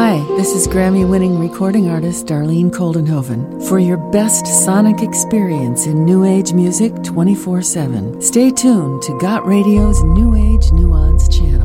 Hi, this is Grammy-winning recording artist Darlene Koldenhoven for your best sonic experience in New Age music 24/7. Stay tuned to Got Radio's New Age Nuance channel.